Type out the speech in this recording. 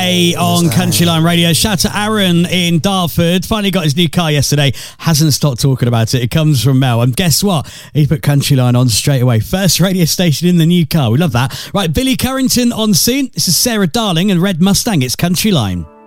Day on Countryline Radio. Shout to Aaron in Dartford. Finally got his new car yesterday. Hasn't stopped talking about it. It comes from Mel. And guess what? He put Countryline on straight away. First radio station in the new car. We love that. Right, Billy Currington on scene. This is Sarah Darling and Red Mustang. It's Countryline.